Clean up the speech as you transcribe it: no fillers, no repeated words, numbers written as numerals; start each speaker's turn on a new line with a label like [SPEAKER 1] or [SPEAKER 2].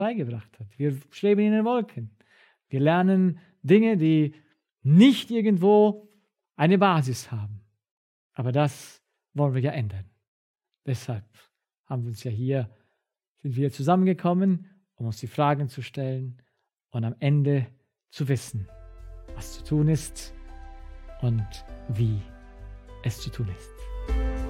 [SPEAKER 1] beigebracht hat. Wir schweben in den Wolken. Wir lernen Dinge, die nicht irgendwo eine Basis haben. Aber das wollen wir ja ändern. Deshalb sind wir zusammengekommen, um uns die Fragen zu stellen und am Ende zu wissen, was zu tun ist und wie es zu tun ist.